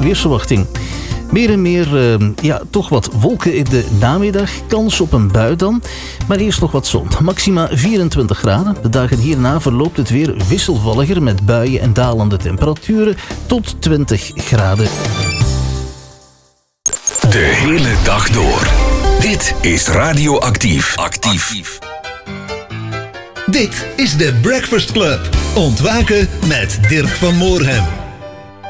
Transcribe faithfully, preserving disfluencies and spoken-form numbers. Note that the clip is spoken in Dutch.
weersverwachting. Meer en meer, uh, ja, toch wat wolken in de namiddag. Kans op een bui dan. Maar eerst nog wat zon. Maxima vierentwintig graden. De dagen hierna verloopt het weer wisselvalliger met buien en dalende temperaturen tot twintig graden. De hele dag door. Dit is Radioactief. Actief. Dit is de Breakfast Club. Ontwaken met Dirk van Moorhem.